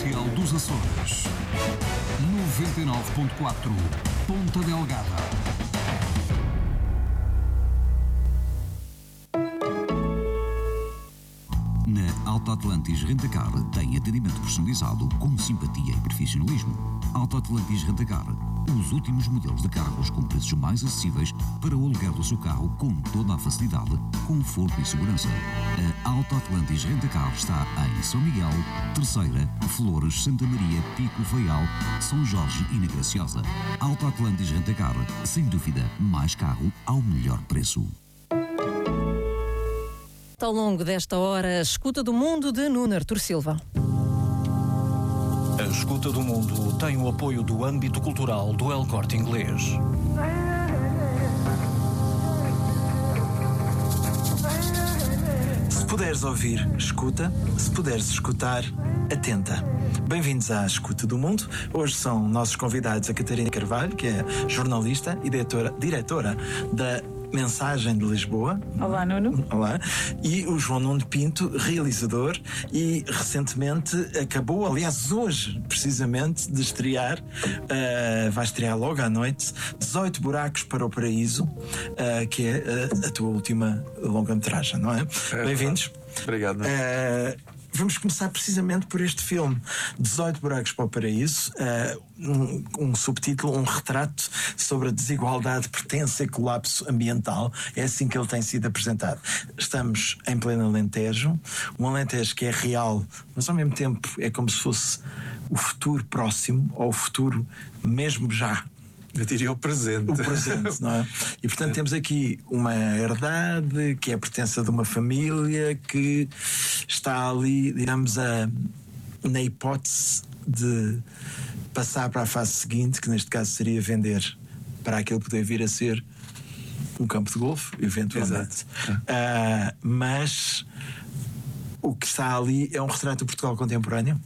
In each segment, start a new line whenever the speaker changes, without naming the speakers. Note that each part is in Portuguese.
Comercial dos Açores. 99.4 Ponta Delgada. Na Alta Atlantis Rentacar tem atendimento personalizado com simpatia e profissionalismo. Alta Atlantis Rentacar, os últimos modelos de carros com preços mais acessíveis para o aluguer do seu carro com toda a facilidade, conforto e segurança. A Alta Atlantis Rentacar está em São Miguel, Terceira, Flores, Santa Maria, Pico, Faial, São Jorge e na Graciosa. Alta Atlantis Rentacar, sem dúvida, mais carro ao melhor preço.
Ao longo desta hora, a Escuta do Mundo de Nuno Artur Silva.
A Escuta do Mundo tem o apoio do âmbito cultural do El Corte Inglês.
Se puderes ouvir, escuta. Se puderes escutar, atenta. Bem-vindos à Escuta do Mundo. Hoje são nossos convidados a Catarina Carvalho, que é jornalista e diretora da Mensagem de Lisboa.
Olá, Nuno.
Olá. E o João Nuno Pinto, realizador, e recentemente acabou, aliás hoje precisamente, de estrear, vai estrear logo à noite, 18 Buracos para o Paraíso, que é a tua última longa-metragem, não é? Bem-vindos.
Obrigado.
Vamos começar precisamente por este filme, 18 Buracos para o Paraíso, um subtítulo, um retrato sobre a desigualdade, pertença e colapso ambiental. É assim que ele tem sido apresentado. Estamos em pleno Alentejo, um Alentejo que é real, mas ao mesmo tempo é como se fosse o futuro próximo, ou o futuro mesmo já.
Eu diria o presente.
O presente, não é? E portanto temos aqui uma herdade que é a pertença de uma família que está ali, digamos, na hipótese de passar para a fase seguinte, que neste caso seria vender para aquilo poder vir a ser um campo de golfe, eventualmente. Mas o que está ali é um retrato do Portugal contemporâneo.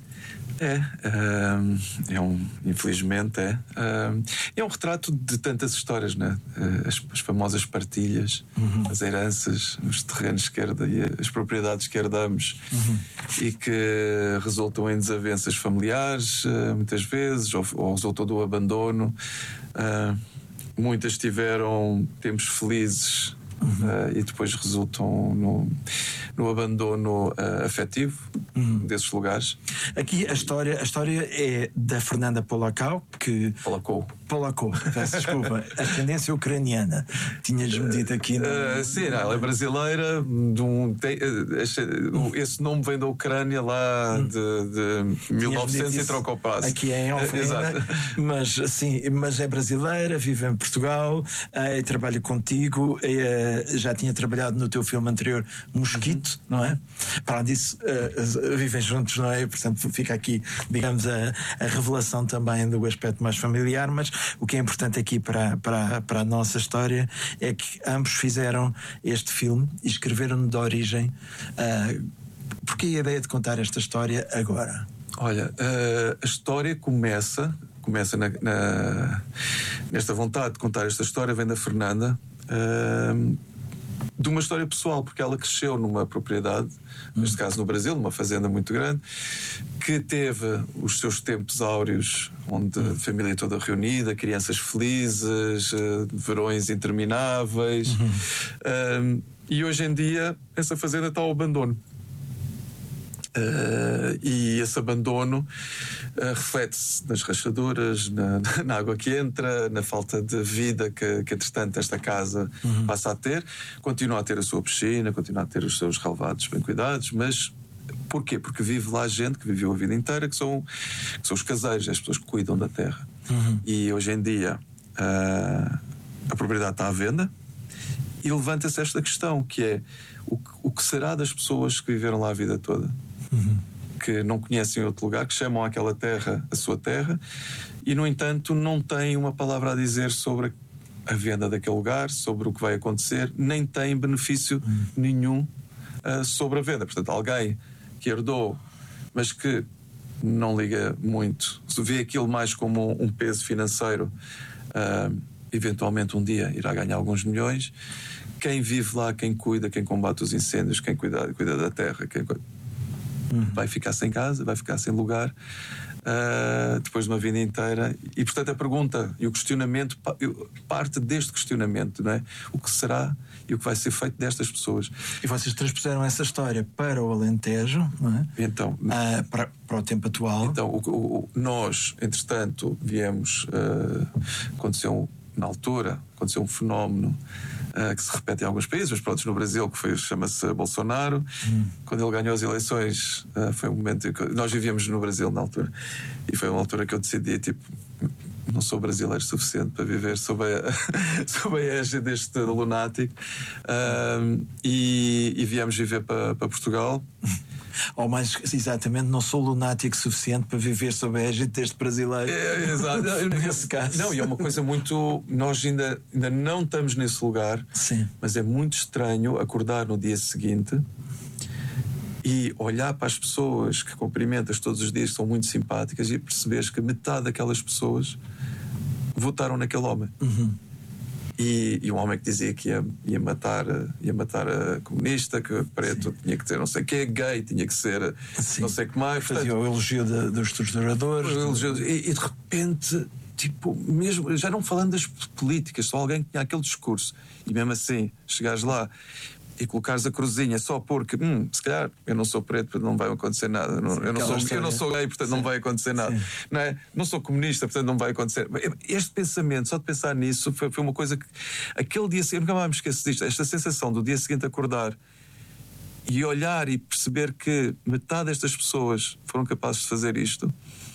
Infelizmente é um retrato de tantas histórias, né? As famosas partilhas, as heranças, os terrenos que as propriedades que herdamos e que resultam em desavenças familiares, muitas vezes, ou resultam do abandono. Muitas tiveram tempos felizes e depois resultam no abandono afetivo desses lugares.
Aqui a história é da Fernanda Polacau, Polacau, peço desculpa, ascendência ucraniana. Tinhas-me dito aqui.
Sim, ela é brasileira. Esse nome vem da Ucrânia lá de 1900 e troca o passo.
Aqui é em Alfena, mas é brasileira, vive em Portugal, e trabalha contigo. Já tinha trabalhado no teu filme anterior, Mosquito, não é? Para disso, vivem juntos, não é? Portanto, fica aqui, digamos, a revelação também do aspecto mais familiar. Mas o que é importante aqui para a nossa história é que ambos fizeram este filme e escreveram-no de origem. Porque a ideia de contar esta história agora?
Olha, a história começa nesta vontade de contar esta história, vem da Fernanda, de uma história pessoal, porque ela cresceu numa propriedade, neste caso no Brasil, numa fazenda muito grande, que teve os seus tempos áureos, onde a família toda reunida, crianças felizes, verões intermináveis, e hoje em dia essa fazenda está ao abandono. E esse abandono reflete-se nas rachaduras, na água que entra, na falta de vida que entretanto esta casa passa a ter. Continua a ter a sua piscina, continua a ter os seus relevados bem cuidados, mas porquê? Porque vive lá gente que viveu a vida inteira, que são os caseiros, as pessoas que cuidam da terra. E hoje em dia a propriedade está à venda e levanta-se esta questão, que é o que será das pessoas que viveram lá a vida toda? Que não conhecem outro lugar, que chamam aquela terra a sua terra e, no entanto, não têm uma palavra a dizer sobre a venda daquele lugar, sobre o que vai acontecer, nem têm benefício nenhum sobre a venda. Portanto, alguém que herdou, mas que não liga muito, se vê aquilo mais como um peso financeiro, eventualmente um dia irá ganhar alguns milhões. Quem vive lá, quem cuida, quem combate os incêndios, quem cuida da terra, vai ficar sem casa, vai ficar sem lugar, depois de uma vida inteira. E portanto a pergunta e o questionamento parte deste questionamento, não é? O que será e o que vai ser feito destas pessoas.
E vocês transpuseram essa história para o Alentejo, não é?
Então,
para o tempo atual.
Então nós, entretanto, viemos, aconteceu um fenómeno que se repete em alguns países, mas pronto, no Brasil, que chama-se Bolsonaro. Quando ele ganhou as eleições, foi um momento em que nós vivíamos no Brasil na altura, e foi uma altura que eu decidi, tipo, não sou brasileiro suficiente para viver sob a égide deste lunático, e viemos viver para Portugal.
Ou mais exatamente, não sou lunático suficiente para viver sob a égide deste brasileiro.
Exato.
Nesse caso.
Não, e é uma coisa muito. Nós ainda não estamos nesse lugar.
Sim.
Mas é muito estranho acordar no dia seguinte e olhar para as pessoas que cumprimentas todos os dias, que são muito simpáticas, e perceberes que metade daquelas pessoas votaram naquele homem. E um homem que dizia que ia matar a comunista, que preto tinha que ter não sei o quê, gay tinha que ser não sei o que mais.
Fazia o elogio dos torturadores.
E de repente, tipo, mesmo, já não falando das políticas, só alguém que tinha aquele discurso, e mesmo assim, chegares lá e colocares a cruzinha só porque se calhar eu não sou preto, portanto não vai acontecer nada. Eu não sou gay, portanto não vai acontecer nada. Não é? Não sou comunista, portanto não vai acontecer. Este pensamento, só de pensar nisso, foi uma coisa que aquele dia seguinte, eu nunca mais me esqueço disto, esta sensação do dia seguinte acordar e olhar e perceber que metade destas pessoas foram capazes de fazer isto.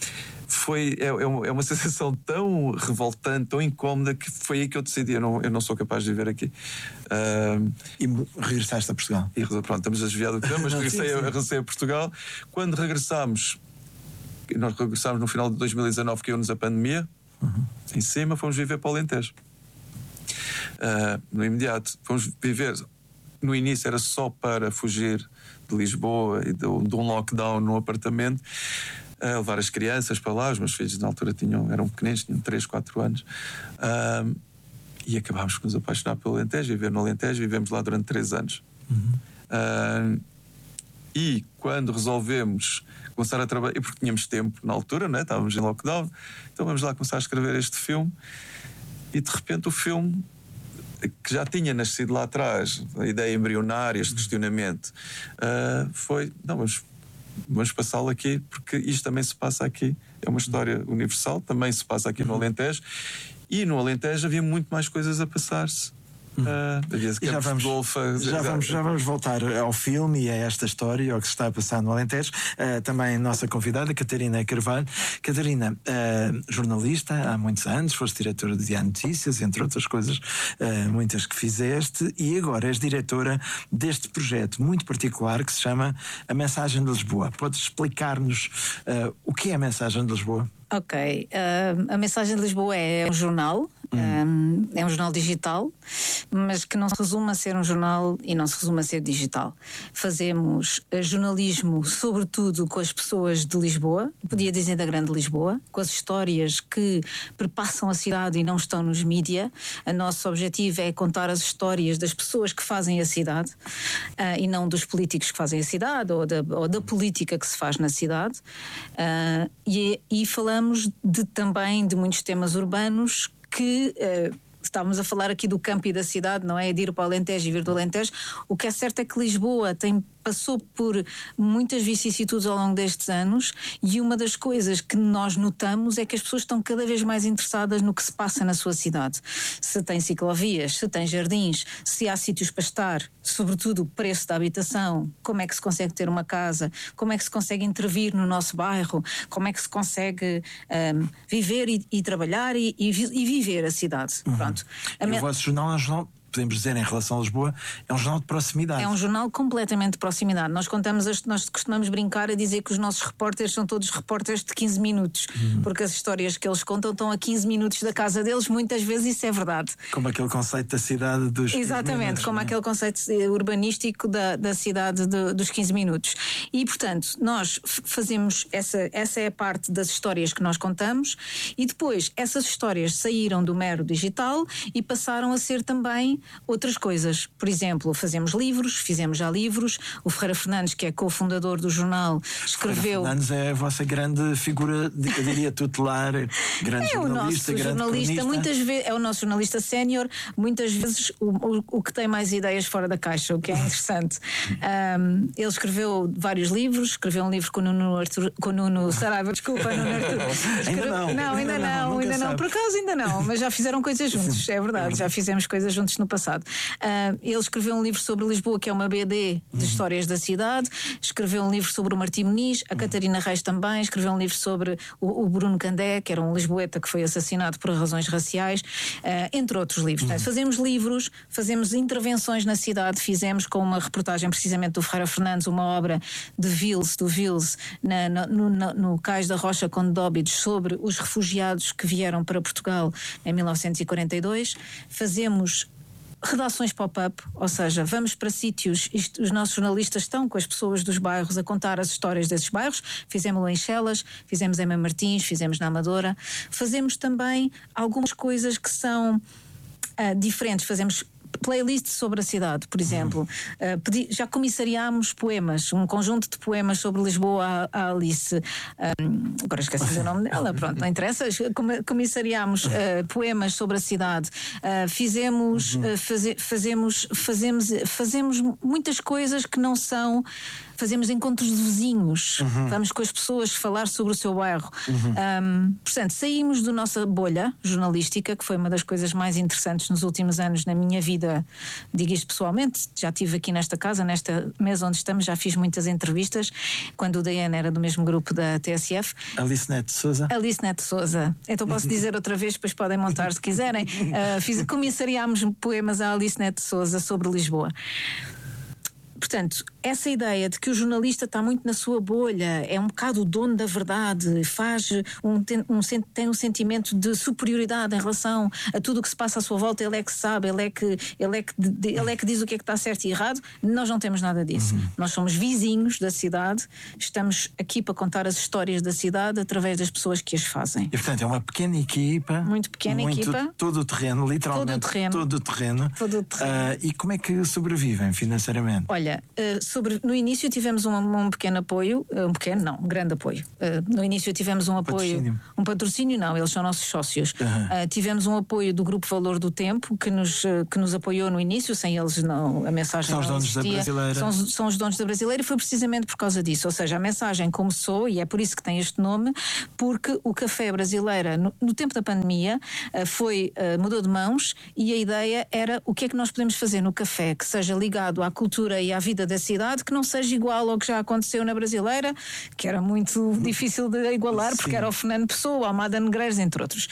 É uma sensação tão revoltante, tão incómoda, que foi aí que eu decidi: eu não sou capaz de viver aqui.
E regressaste a Portugal?
E pronto, estamos a desviar do tema, mas regressei a Portugal. Quando regressámos, nós regressámos no final de 2019, que caiu-nos a pandemia, em cima, fomos viver para o Alentejo. No imediato, fomos viver. No início era só para fugir de Lisboa e de um lockdown no apartamento, a levar as crianças para lá. Os meus filhos na altura eram pequeninos, tinham 3, 4 anos, e acabámos por nos apaixonar pelo Alentejo, viver no Alentejo, vivemos lá durante 3 anos. E quando resolvemos começar a trabalhar, e porque tínhamos tempo na altura, né? Estávamos em lockdown, então vamos lá começar a escrever este filme. E de repente o filme, que já tinha nascido lá atrás, a ideia embrionária, este questionamento, foi: não, vamos passá-lo aqui, porque isto também se passa aqui. É uma história universal, também se passa aqui no Alentejo. E no Alentejo havia muito mais coisas a passar-se.
E já vamos voltar ao filme e a esta história, ao que se está a passar no Alentejo. Também a nossa convidada, Catarina Carvalho. Catarina, jornalista há muitos anos, foste diretora do Diário Notícias, entre outras coisas, muitas que fizeste, e agora és diretora deste projeto muito particular que se chama A Mensagem de Lisboa. Podes explicar-nos o que é a Mensagem de Lisboa?
Ok, a Mensagem de Lisboa é um jornal, é um jornal digital, mas que não se resume a ser um jornal e não se resume a ser digital. Fazemos jornalismo sobretudo com as pessoas de Lisboa, podia dizer da Grande Lisboa, com as histórias que perpassam a cidade e não estão nos mídia. O nosso objetivo é contar as histórias das pessoas que fazem a cidade, e não dos políticos que fazem a cidade, ou da política que se faz na cidade. E falamos também de muitos temas urbanos que estávamos a falar aqui do campo e da cidade, não é? De ir para o Alentejo e vir do Alentejo. O que é certo é que Lisboa passou por muitas vicissitudes ao longo destes anos, e uma das coisas que nós notamos é que as pessoas estão cada vez mais interessadas no que se passa na sua cidade. Se tem ciclovias, se tem jardins, se há sítios para estar, sobretudo o preço da habitação, como é que se consegue ter uma casa, como é que se consegue intervir no nosso bairro, como é que se consegue viver e trabalhar e viver a cidade. Pronto.
O vosso jornal é um jornal, podemos dizer, em relação a Lisboa, é um jornal de proximidade.
É um jornal completamente de proximidade. Nós costumamos brincar a dizer que os nossos repórteres são todos repórteres de 15 minutos, porque as histórias que eles contam estão a 15 minutos da casa deles, muitas vezes isso é verdade.
Como aquele conceito da cidade dos 15
Exatamente,
minutos,
como aquele conceito urbanístico da cidade dos 15 minutos. E, portanto, nós fazemos essa é a parte das histórias que nós contamos, e depois essas histórias saíram do mero digital e passaram a ser também outras coisas. Por exemplo, fizemos já livros. O Ferreira Fernandes, que é cofundador do jornal, escreveu.
Ferreira Fernandes é a vossa grande figura, eu diria, tutelar, grande jornalista, grande cronista.
Muitas vezes é o nosso jornalista sénior, muitas vezes o que tem mais ideias fora da caixa, o que é interessante. Ele escreveu vários livros, escreveu um livro com o Nuno Saraiva, desculpa, Nuno Artur. Ainda não, por acaso ainda não, mas já fizeram coisas juntos, é verdade, já fizemos coisas juntos no passado. Ele escreveu um livro sobre Lisboa, que é uma BD de histórias da cidade, escreveu um livro sobre o Martim Muniz, a Catarina Reis também, escreveu um livro sobre o Bruno Candé, que era um lisboeta que foi assassinado por razões raciais, entre outros livros. Portanto, fazemos livros, fazemos intervenções na cidade, fizemos com uma reportagem precisamente do Ferreira Fernandes, uma obra de do Vils, no Cais da Rocha Conde de Óbidos, sobre os refugiados que vieram para Portugal em 1942. Fazemos redações pop-up, ou seja, vamos para sítios, os nossos jornalistas estão com as pessoas dos bairros a contar as histórias desses bairros. Fizemos-lo em Chelas, fizemos em Mãe Martins, fizemos na Amadora. Fazemos também algumas coisas que são diferentes. Fazemos playlists sobre a cidade, por exemplo. Já comissariámos poemas, um conjunto de poemas sobre Lisboa à Alice. Agora esqueci o nome dela, pronto, não interessa. Comissariámos poemas sobre a cidade. Fazemos muitas coisas que não são. Fazemos encontros de vizinhos, vamos com as pessoas falar sobre o seu bairro. Portanto, saímos da nossa bolha jornalística, que foi uma das coisas mais interessantes nos últimos anos na minha vida. Digo isto pessoalmente, já estive aqui nesta casa, nesta mesa onde estamos, já fiz muitas entrevistas, quando o Diana era do mesmo grupo da TSF.
Alice Neto Sousa.
Alice Neto Sousa. Então posso dizer outra vez, depois podem montar se quiserem. Comissariámos poemas à Alice Neto Sousa sobre Lisboa. Portanto, essa ideia de que o jornalista está muito na sua bolha, é um bocado o dono da verdade, tem um sentimento de superioridade em relação a tudo o que se passa à sua volta, ele é que sabe, ele é que diz o que é que está certo e errado. Nós não temos nada disso. Nós somos vizinhos da cidade, estamos aqui para contar as histórias da cidade através das pessoas que as fazem.
E portanto é uma pequena equipa.
Muito pequena equipa.
Todo o terreno, literalmente todo o terreno. E como é que sobrevivem financeiramente?
Olha, no início tivemos um pequeno apoio, um grande apoio. No início tivemos um apoio, um patrocínio, não, eles são nossos sócios. Tivemos um apoio do Grupo Valor do Tempo, que nos apoiou no início, sem eles a mensagem
são
não
existia. São os donos da Brasileira.
São os donos da Brasileira, e foi precisamente por causa disso. Ou seja, a mensagem começou, e é por isso que tem este nome, porque o Café Brasileira, no tempo da pandemia, mudou de mãos, e a ideia era o que é que nós podemos fazer no café que seja ligado à cultura e à vida da cidade, que não seja igual ao que já aconteceu na Brasileira, que era muito difícil de igualar, porque era o Fernando Pessoa, o Almada Negreiros, entre outros.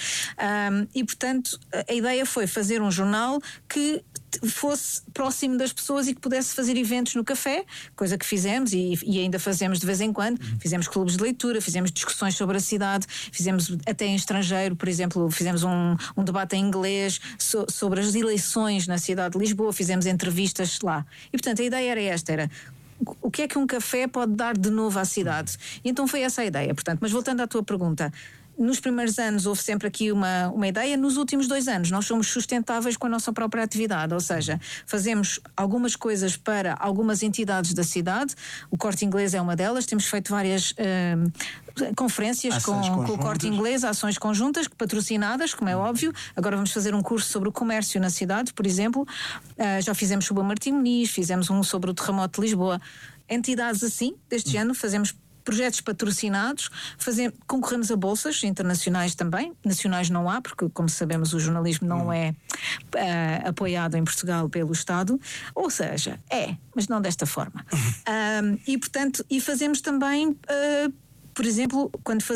E portanto a ideia foi fazer um jornal que fosse próximo das pessoas e que pudesse fazer eventos no café, coisa que fizemos e ainda fazemos de vez em quando. Fizemos clubes de leitura, fizemos discussões sobre a cidade, fizemos até em estrangeiro, por exemplo, fizemos um debate em inglês sobre as eleições na cidade de Lisboa, fizemos entrevistas lá. E portanto a ideia era o que é que um café pode dar de novo à cidade? E então foi essa a ideia. Portanto, mas voltando à tua pergunta, nos primeiros anos houve sempre aqui uma ideia. Nos últimos 2 anos nós somos sustentáveis com a nossa própria atividade, ou seja, fazemos algumas coisas para algumas entidades da cidade. O Corte Inglês é uma delas. Temos feito várias conferências com o Corte Inglês, ações conjuntas, patrocinadas, como é óbvio. Agora vamos fazer um curso sobre o comércio na cidade, por exemplo. Já fizemos sobre o Martim Muniz, fizemos um sobre o terremoto de Lisboa. Entidades assim, deste género, fazemos projetos patrocinados, concorremos a bolsas internacionais também. Nacionais não há, porque, como sabemos, o jornalismo não é apoiado em Portugal pelo Estado. Ou seja, mas não desta forma. E, portanto, fazemos também... por exemplo,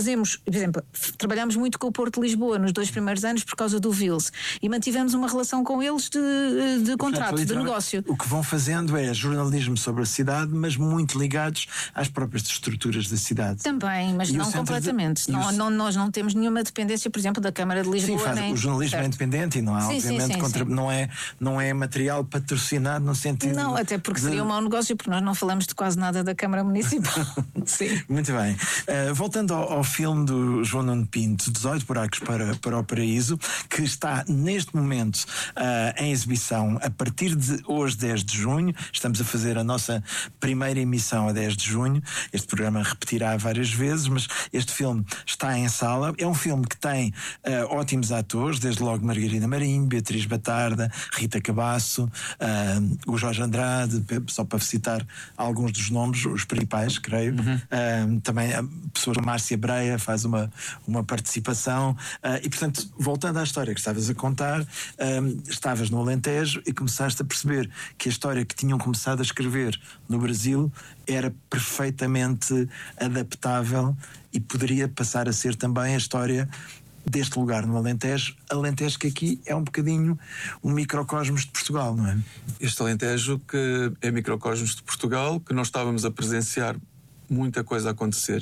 trabalhámos muito com o Porto de Lisboa nos 2 primeiros anos por causa do Vils, e mantivemos uma relação com eles de contrato, de negócio.
O que vão fazendo é jornalismo sobre a cidade, mas muito ligados às próprias estruturas da cidade.
Também, mas não completamente. Nós não temos nenhuma dependência, por exemplo, da Câmara de Lisboa.
Sim, o jornalismo é independente e não há, obviamente, não é material patrocinado no sentido...
Não, até porque seria um mau negócio, porque nós não falamos de quase nada da Câmara Municipal. Sim.
Muito bem. Voltando ao filme do João Nuno Pinto, 18 Buracos para o Paraíso, que está neste momento em exibição a partir de hoje, 10 de junho. Estamos a fazer a nossa primeira emissão a 10 de junho. Este programa repetirá várias vezes, mas este filme está em sala. É um filme que tem ótimos atores, desde logo Margarida Marinho, Beatriz Batarda, Rita Cabasso, o Jorge Andrade, só para citar alguns dos nomes, os principais, creio. Também a pessoa Márcia Breia faz uma participação. E, portanto, voltando à história que estavas a contar, estavas no Alentejo e começaste a perceber que a história que tinham começado a escrever no Brasil era perfeitamente adaptável e poderia passar a ser também a história deste lugar no Alentejo. Alentejo que aqui é um bocadinho um microcosmos de Portugal, não é?
Este Alentejo que é microcosmos de Portugal, que nós estávamos a presenciar muita coisa a acontecer.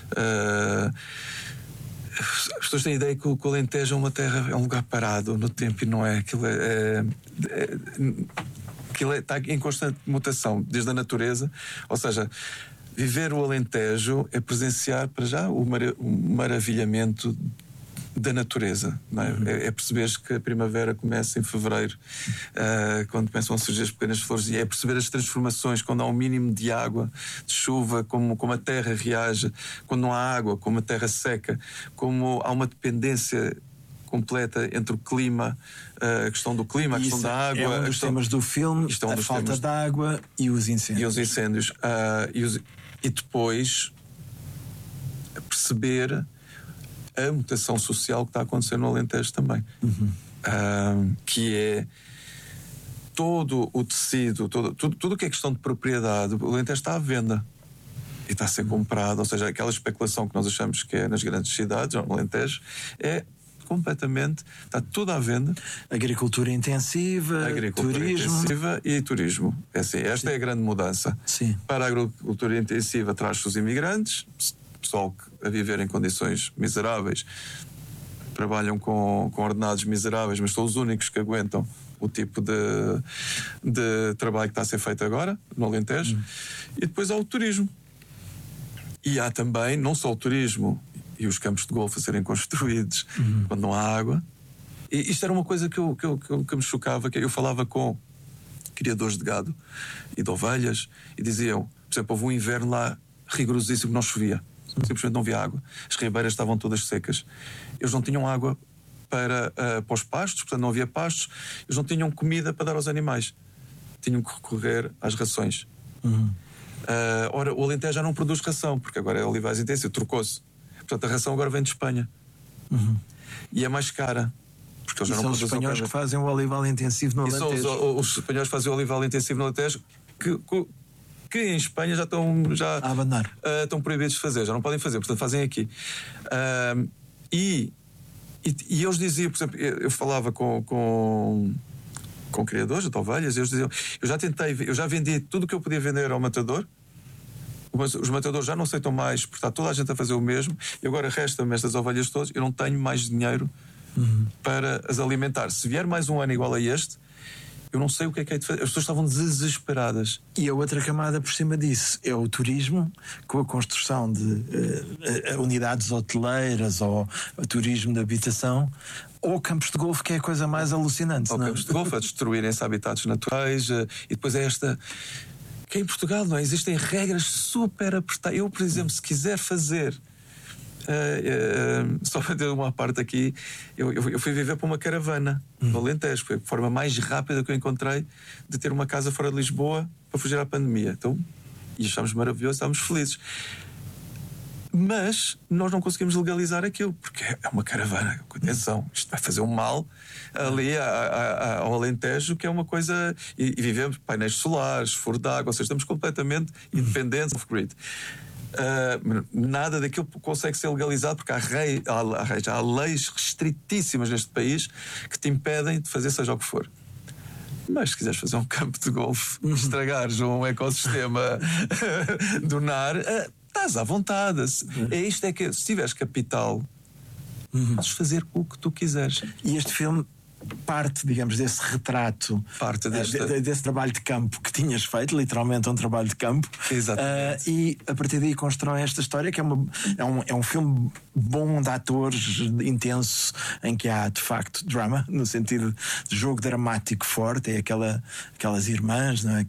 As pessoas têm a ideia que o Alentejo é uma terra, é um lugar parado no tempo, e não é. Aquilo está em constante mutação, desde a natureza. Ou seja, viver o Alentejo é presenciar para já o maravilhamento da natureza, não é? É perceberes que a primavera começa em fevereiro, quando começam a surgir as pequenas flores, e é perceber as transformações quando há um mínimo de água, de chuva, como a terra reage, quando não há água, como a terra seca, como há uma dependência completa entre o clima, a questão do clima, a questão da água.
É um dos temas do filme, a falta de água e os incêndios. E depois perceber a mutação social que está a acontecer no Alentejo também. Que é todo o tecido, tudo o que é questão de propriedade. O Alentejo está à venda e está a ser comprado. Ou seja, aquela especulação que nós achamos que é nas grandes cidades, ou no Alentejo, é completamente, está tudo à venda. Agricultura intensiva,
turismo. É assim, esta é a grande mudança.
Sim.
Para a agricultura intensiva traz-se os imigrantes, pessoal a viver em condições miseráveis, trabalham com ordenados miseráveis, mas são os únicos que aguentam o tipo de trabalho que está a ser feito agora no Alentejo. E depois há o turismo. E há também, não só o turismo e os campos de golfe a serem construídos quando não há água. E isto era uma coisa que me chocava, que eu falava com criadores de gado e de ovelhas e diziam, por exemplo, houve um inverno lá rigorosíssimo que não chovia. Simplesmente não havia água. As ribeiras estavam todas secas. Eles não tinham água para os pastos, portanto não havia pastos. Eles não tinham comida para dar aos animais. Tinham que recorrer às rações. Ora, o Alentejo já não produz ração, porque agora é olivais intensivo, trocou-se. Portanto, a ração agora vem de Espanha. E é mais cara. Porque eles já não
são os espanhóis que fazem o olival intensivo no Alentejo.
E são os espanhóis que fazem o olival intensivo no Alentejo que em Espanha já estão
a abandonar.
Estão proibidos de fazer, já não podem fazer, portanto fazem aqui. E eles diziam, por exemplo, eu falava com criadores de ovelhas, e eles diziam, eu já vendi tudo o que eu podia vender ao matador, mas os matadores já não aceitam mais, porque está toda a gente a fazer o mesmo, e agora resta-me estas ovelhas todas, eu não tenho mais dinheiro para as alimentar. Se vier mais um ano igual a este, eu não sei o que é de fazer. As pessoas estavam desesperadas.
E a outra camada por cima disso é o turismo, com a construção de unidades hoteleiras ou turismo de habitação, ou campos de golfe, que é a coisa mais alucinante.
Ou campos de golfe, a destruírem-se habitats naturais. E depois é esta... que em Portugal não é? Existem regras super apertadas. Eu, por exemplo, se quiser fazer... só para ter uma parte aqui, eu fui viver para uma caravana no Alentejo. Foi a forma mais rápida que eu encontrei de ter uma casa fora de Lisboa para fugir à pandemia. Então, e achámos maravilhoso, estávamos felizes. Mas nós não conseguimos legalizar aquilo, porque é uma caravana. Atenção, isto vai fazer um mal ali ao Alentejo, que é uma coisa. E vivemos painéis solares, furo de água, ou seja, estamos completamente independentes off-grid. Nada daquilo consegue ser legalizado, porque há leis restritíssimas neste país que te impedem de fazer seja o que for. Mas se quiseres fazer um campo de golfe, estragares um ecossistema do NAR, estás à vontade. Isto é que, se tiveres capital, podes fazer o que tu quiseres.
E este filme parte, digamos, desse retrato,
Parte
desse trabalho de campo que tinhas feito, literalmente um trabalho de campo.
Exatamente.
E a partir daí constroem esta história que é um filme bom de atores, intenso, em que há de facto drama, no sentido de jogo dramático forte. É aquelas irmãs, não é?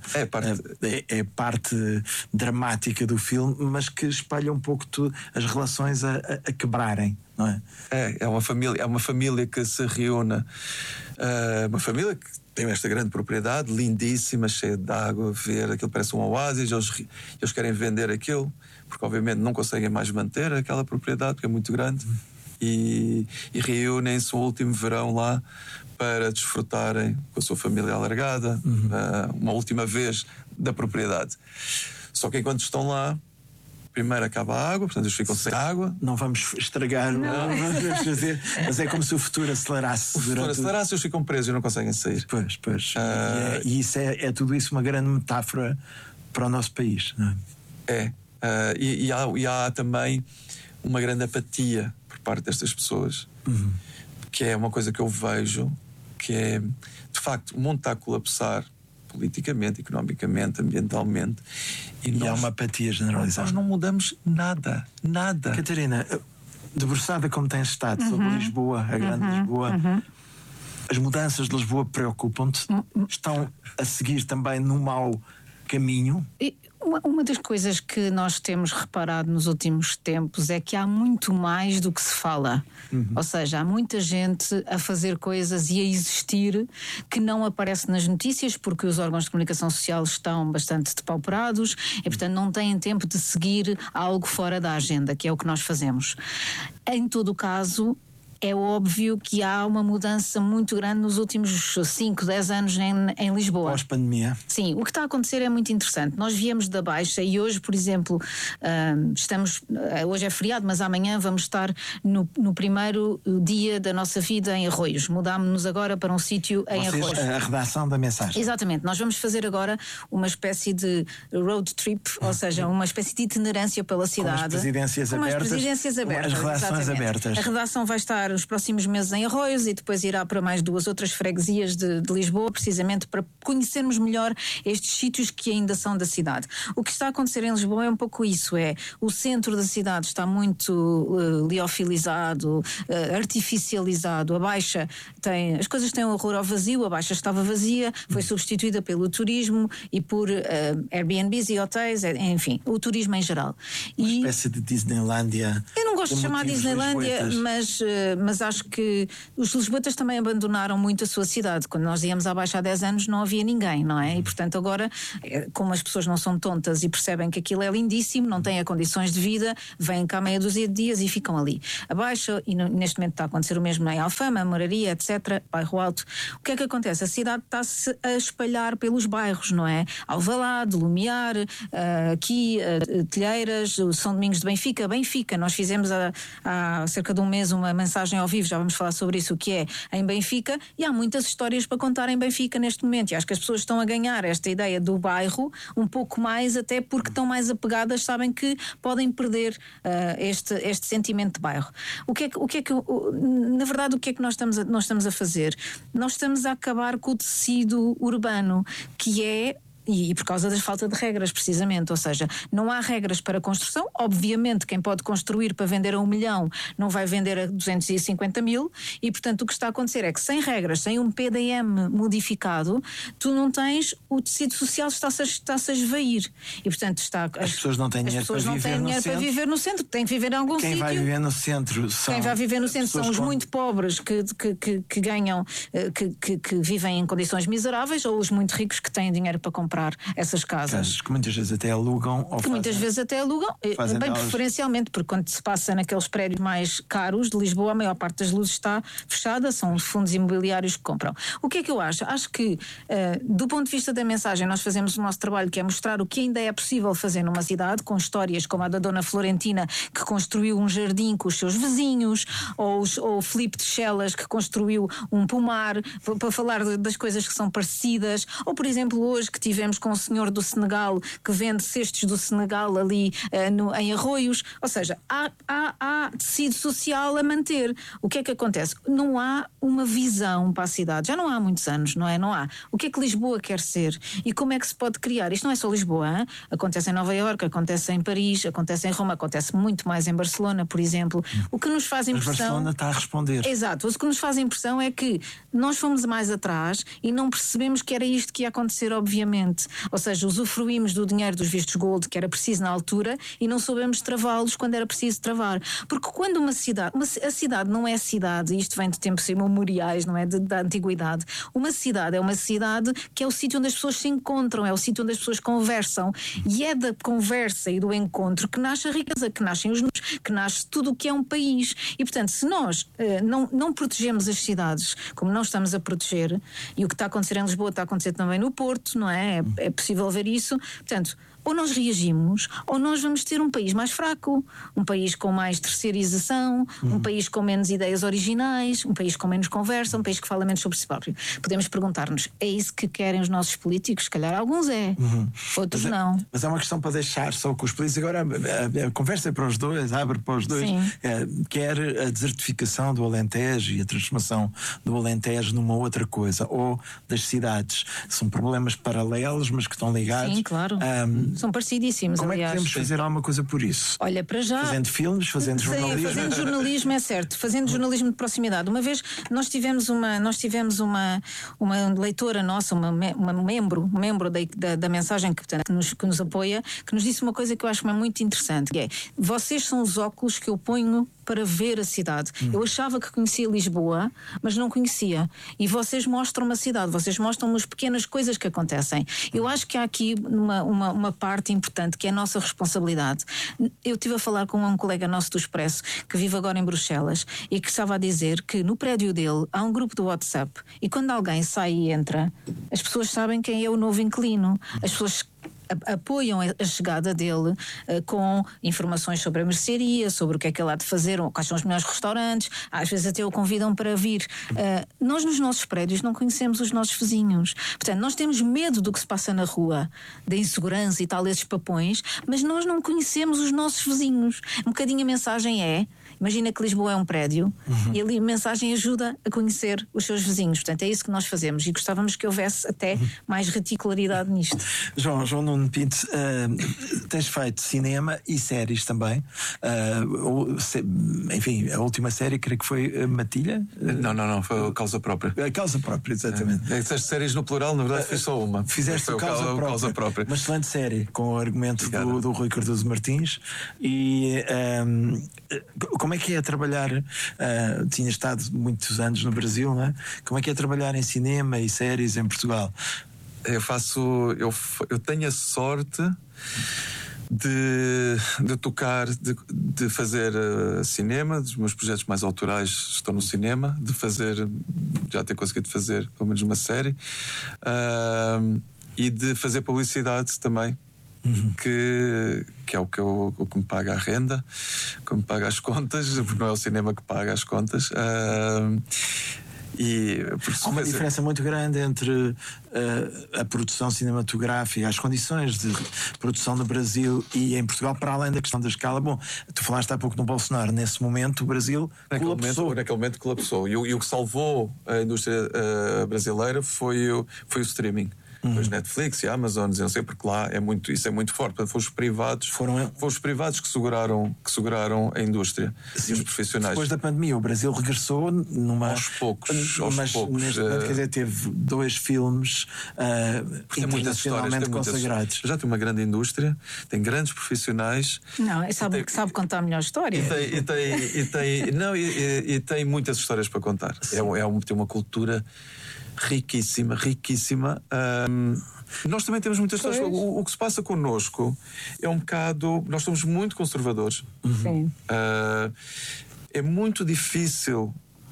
É parte dramática do filme, mas que espalha um pouco as relações a quebrarem. Não é?
É uma família que se reúne, uma família que tem esta grande propriedade lindíssima, cheia de água, ver aquilo parece um oásis. Eles querem vender aquilo porque obviamente não conseguem mais manter aquela propriedade porque é muito grande, e reúnem-se o último verão lá para desfrutarem com a sua família alargada, uma última vez da propriedade. Só que enquanto estão lá, primeiro acaba a água, portanto eles ficam sem água.
Não vamos estragar, não vamos fazer, mas é como se o futuro acelerasse.
O futuro acelerasse, eles ficam presos e não conseguem sair.
Pois. E isso é tudo isso uma grande metáfora para o nosso país, não é?
E há também uma grande apatia por parte destas pessoas, que é uma coisa que eu vejo, que é, de facto, o mundo está a colapsar politicamente, economicamente, ambientalmente, e
há uma apatia generalizada.
Nós não mudamos nada.
Catarina, debruçada como tens estado sobre Lisboa, a grande Lisboa, as mudanças de Lisboa preocupam-te? Estão a seguir também no mau caminho?
Uma das coisas que nós temos reparado nos últimos tempos é que há muito mais do que se fala. Ou seja, há muita gente a fazer coisas e a existir que não aparece nas notícias porque os órgãos de comunicação social estão bastante depauperados e, portanto, não têm tempo de seguir algo fora da agenda, que é o que nós fazemos. Em todo o caso, é óbvio que há uma mudança muito grande nos últimos 5, 10 anos em Lisboa.
Pós-pandemia.
Sim, o que está a acontecer é muito interessante. Nós viemos da Baixa e hoje, por exemplo, hoje é feriado, mas amanhã vamos estar no primeiro dia da nossa vida em Arroios. Mudámos-nos agora para um sítio em Arroios.
A redação da mensagem.
Exatamente. Nós vamos fazer agora uma espécie de road trip, ou seja, uma espécie de itinerância pela cidade.
Com as presidências abertas.
As
redações abertas.
A redação vai estar os próximos meses em Arroios e depois irá para mais 2 outras freguesias de Lisboa, precisamente para conhecermos melhor estes sítios que ainda são da cidade. O que está a acontecer em Lisboa é um pouco isso, o centro da cidade está muito liofilizado, artificializado. A Baixa as coisas têm um horror ao vazio, a Baixa estava vazia, foi substituída pelo turismo e por Airbnbs e hotéis, enfim, o turismo em geral.
Uma espécie de Disneylândia.
Eu não gosto de chamar Disneylândia, mas acho que os lisboetas também abandonaram muito a sua cidade. Quando nós íamos à Baixa há 10 anos não havia ninguém, não é? E portanto agora, como as pessoas não são tontas e percebem que aquilo é lindíssimo, não têm condições de vida, vêm cá meia dúzia de dias e ficam ali. A Baixa, e neste momento está a acontecer o mesmo em Alfama, Moraria, etc., Bairro Alto. O que é que acontece? A cidade está-se a espalhar pelos bairros, não é? Alvalade, Lumiar, aqui, Telheiras, o São Domingos de Benfica. Nós fizemos há cerca de um mês uma mensagem ao vivo, já vamos falar sobre isso, o que é em Benfica, e há muitas histórias para contar em Benfica neste momento, e acho que as pessoas estão a ganhar esta ideia do bairro um pouco mais, até porque estão mais apegadas, sabem que podem perder este sentimento de bairro. Na verdade, o que é que nós estamos a fazer? Nós estamos a acabar com o tecido urbano, que é e por causa da falta de regras, precisamente. Ou seja, não há regras para construção. Obviamente, quem pode construir para vender a 1 milhão não vai vender a 250 mil, e portanto o que está a acontecer é que sem regras, sem um PDM modificado, tu não tens, o tecido social está-se a esvair. E portanto
as pessoas não têm dinheiro para
viver no centro, têm que viver em algum sítio.
Quem vai viver no centro
são os muito pobres que ganham, que vivem em condições miseráveis, ou os muito ricos que têm dinheiro para comprar essas casas.
Que muitas vezes até alugam.
Bem preferencialmente, porque quando se passa naqueles prédios mais caros de Lisboa, a maior parte das luzes está fechada, são os fundos imobiliários que compram. O que é que eu acho? Acho que, do ponto de vista da mensagem, nós fazemos o nosso trabalho, que é mostrar o que ainda é possível fazer numa cidade, com histórias como a da Dona Florentina, que construiu um jardim com os seus vizinhos, ou o Filipe de Chelas, que construiu um pomar, para falar das coisas que são parecidas, ou por exemplo hoje que tivemos tivemos com o senhor do Senegal que vende cestos do Senegal ali em Arroios. Ou seja, há tecido social a manter. O que é que acontece? Não há uma visão para a cidade. Já não há muitos anos, não é? Não há. O que é que Lisboa quer ser? E como é que se pode criar? Isto não é só Lisboa, hein? Acontece em Nova Iorque, acontece em Paris, acontece em Roma, acontece muito mais em Barcelona, por exemplo. O que nos faz impressão...
Mas Barcelona está a responder.
Exato. O que nos faz impressão é que nós fomos mais atrás e não percebemos que era isto que ia acontecer, obviamente. Ou seja, usufruímos do dinheiro dos vistos gold que era preciso na altura e não soubemos travá-los quando era preciso travar. Porque quando uma cidade... a cidade não é cidade, isto vem de tempos imemoriais, não é? Da antiguidade. Uma cidade é uma cidade que é o sítio onde as pessoas se encontram, é o sítio onde as pessoas conversam. E é da conversa e do encontro que nasce a riqueza, que nascem os números, que nasce tudo o que é um país. E, portanto, se nós não protegemos as cidades como não estamos a proteger, e o que está a acontecer em Lisboa está a acontecer também no Porto, não é? É possível ver isso. Portanto, ou nós reagimos, ou nós vamos ter um país mais fraco, um país com mais terceirização, um país com menos ideias originais, um país com menos conversa, um país que fala menos sobre si próprio. Podemos perguntar-nos, é isso que querem os nossos políticos? Se calhar alguns outros não.
Mas é uma questão para deixar só com os políticos. Agora a conversa é para os dois, abre para os dois. Quer a desertificação do Alentejo e a transformação do Alentejo numa outra coisa, ou das cidades. São problemas paralelos, mas que estão ligados.
Sim, claro. São parecidíssimos,
como
aliás.
Como é que podemos fazer alguma coisa por isso?
Olha, para já...
Fazendo filmes, fazendo jornalismo.
Fazendo jornalismo, é certo. Fazendo jornalismo de proximidade. Uma vez nós tivemos uma leitora nossa, um membro da mensagem que nos apoia, que nos disse uma coisa que eu acho muito interessante, que é: vocês são os óculos que eu ponho para ver a cidade. Eu achava que conhecia Lisboa, mas não conhecia. E vocês mostram-me a cidade, vocês mostram-me as pequenas coisas que acontecem. Eu acho que há aqui uma parte importante que é a nossa responsabilidade. Eu estive a falar com um colega nosso do Expresso que vive agora em Bruxelas e que estava a dizer que no prédio dele há um grupo do WhatsApp e quando alguém sai e entra, as pessoas sabem quem é o novo inquilino. As pessoas apoiam a chegada dele com informações sobre a mercearia, sobre o que é que ele há de fazer, quais são os melhores restaurantes, às vezes até o convidam para vir. Nós nos nossos prédios não conhecemos os nossos vizinhos, portanto nós temos medo do que se passa na rua, da insegurança e tal, esses papões, mas nós não conhecemos os nossos vizinhos. Um bocadinho a mensagem é: imagina que Lisboa é um prédio e ali a mensagem ajuda a conhecer os seus vizinhos. Portanto, é isso que nós fazemos e gostávamos que houvesse até mais reticularidade nisto.
João Nuno Pinto, tens feito cinema e séries também. Enfim, a última série creio que foi Matilha?
Não, foi a Causa Própria.
A Causa Própria, exatamente.
Essas séries no plural, na verdade, foi só uma.
Fizeste o Causa Própria. Uma excelente série, com o argumento do Rui Cardoso Martins. E como é que é trabalhar? Tinha estado muitos anos no Brasil, não é? Como é que é trabalhar em cinema e séries em Portugal? Eu tenho a sorte de tocar, de fazer cinema, dos meus projetos mais autorais estão no cinema, já ter conseguido fazer pelo menos uma série, e de fazer publicidade também. Que é o que me paga a renda, que me paga as contas, porque não é o cinema que paga as contas. Há uma diferença muito grande entre a produção cinematográfica, as condições de produção no Brasil e em Portugal, para além da questão da escala. Bom, tu falaste há pouco no Bolsonaro, nesse momento o Brasil colapsou.
Naquele momento colapsou. E o que salvou a indústria brasileira foi o streaming. Os Netflix e Amazon, não sei, porque lá isso é muito forte. Portanto, foram os privados que seguraram a indústria. Sim, e os profissionais.
Depois da pandemia, o Brasil regressou
aos poucos.
Neste momento, quer dizer, teve 2 filmes internacionalmente consagrados.
Já tem uma grande indústria, tem grandes profissionais.
Não, sabe contar a melhor história.
E tem muitas histórias para contar. Tem uma cultura riquíssima. Nós também temos muitas histórias. O que se passa connosco é um bocado. Nós somos muito conservadores.
Sim.
É muito difícil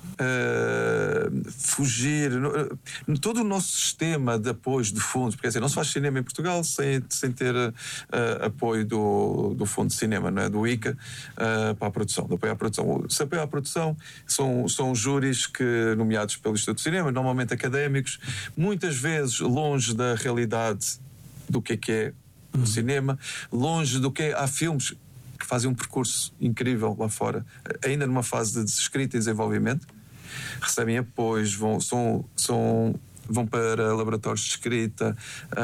fugir. Todo o nosso sistema de apoios de fundos, porque assim, não se faz cinema em Portugal sem ter apoio do Fundo de Cinema, não é? Do ICA, para a produção, do apoio à produção. Se apoio à produção são júris nomeados pelo Instituto de Cinema, normalmente académicos, muitas vezes longe da realidade do que é o cinema, longe do que é. Há filmes que fazem um percurso incrível lá fora, ainda numa fase de escrita e desenvolvimento, recebem apoios, vão para laboratórios de escrita,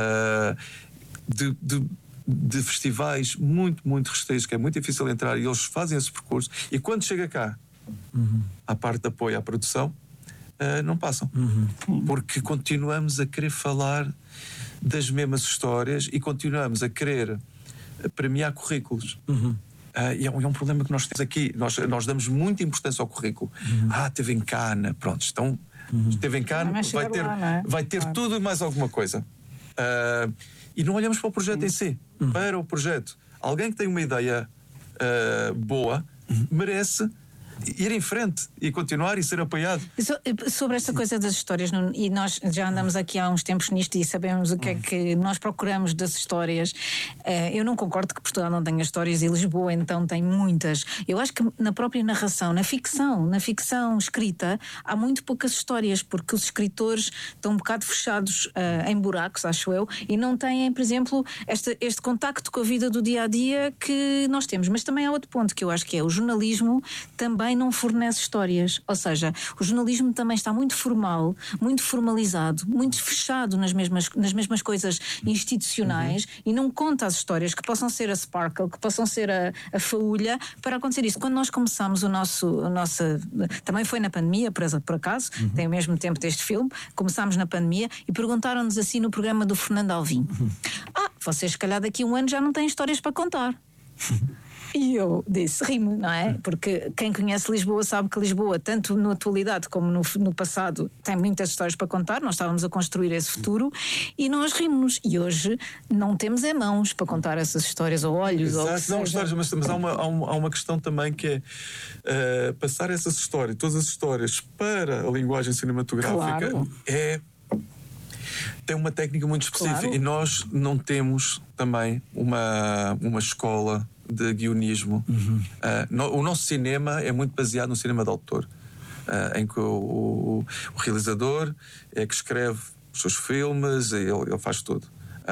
de festivais muito, muito restritos, que é muito difícil entrar, e eles fazem esse percurso, e quando chega cá, à parte de apoio à produção, não passam. Porque continuamos a querer falar das mesmas histórias e continuamos a querer premiar currículos. E é um problema que nós temos aqui. Nós damos muita importância ao currículo. Teve em Cannes, pronto, então esteve em Cannes, vai ter tudo e mais alguma coisa. E não olhamos para o projeto em si, para o projeto. Alguém que tem uma ideia boa merece ir em frente e continuar e ser apoiado.
Sobre esta coisa das histórias, e nós já andamos aqui há uns tempos nisto e sabemos o que é que nós procuramos das histórias. Eu não concordo que Portugal não tenha histórias, e Lisboa então tem muitas. Eu acho que na própria narração, na ficção escrita, há muito poucas histórias, porque os escritores estão um bocado fechados em buracos, acho eu, e não têm, por exemplo, este contacto com a vida do dia a dia que nós temos. Mas também há outro ponto que eu acho que é: o jornalismo também não fornece histórias, ou seja, o jornalismo também está muito formal, muito formalizado, muito fechado nas mesmas coisas institucionais, e não conta as histórias que possam ser a sparkle, que possam ser a faúlha para acontecer isso. Quando nós começámos também foi na pandemia, por acaso, tem o mesmo tempo deste filme, começámos na pandemia e perguntaram-nos assim no programa do Fernando Alvim: vocês se calhar daqui a um ano já não têm histórias para contar. E eu disse, rimo, não é? Porque quem conhece Lisboa sabe que Lisboa, tanto na atualidade como no passado, tem muitas histórias para contar. Nós estávamos a construir esse futuro e nós rimos. E hoje não temos mãos para contar essas histórias, ou olhos.
Exato, não histórias, mas há uma questão também que é passar essas histórias, todas as histórias, para a linguagem cinematográfica. Claro. Tem uma técnica muito específica. Claro. E nós não temos também uma escola de guionismo. O nosso cinema é muito baseado no cinema de autor, em que o realizador é que escreve os seus filmes, ele faz tudo.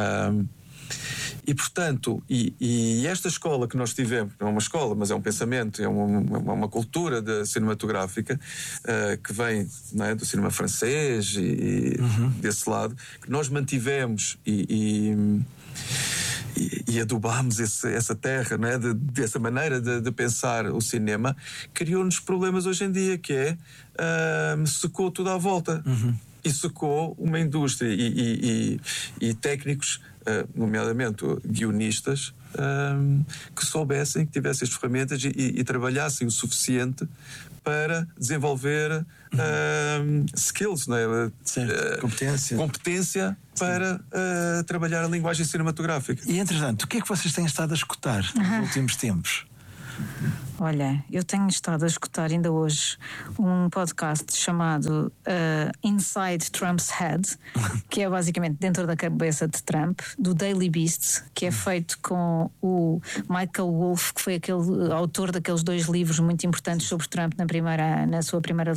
E portanto, e esta escola que nós tivemos, não é uma escola, mas é um pensamento, é uma cultura cinematográfica que vem, não é, do cinema francês e desse lado, que nós mantivemos e adubámos essa terra, não é? Dessa maneira de pensar o cinema, criou-nos problemas hoje em dia, que é secou tudo à volta. E secou uma indústria e técnicos, nomeadamente guionistas, que soubessem, que tivessem as ferramentas e trabalhassem o suficiente para desenvolver skills, não é?
Sim, competência
para trabalhar a linguagem cinematográfica.
E entretanto, o que é que vocês têm estado a escutar nos últimos tempos?
Olha, eu tenho estado a escutar ainda hoje um podcast chamado Inside Trump's Head, que é basicamente dentro da cabeça de Trump, do Daily Beast, que é feito com o Michael Wolff, que foi aquele autor daqueles 2 livros muito importantes sobre Trump na sua primeira